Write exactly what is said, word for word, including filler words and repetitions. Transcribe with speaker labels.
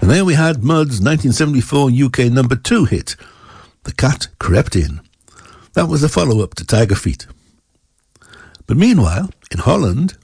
Speaker 1: And then we had Mud's nineteen seventy-four U K number two hit, The Cat Crept In. That was a follow-up to Tiger Feet. But meanwhile, in Holland,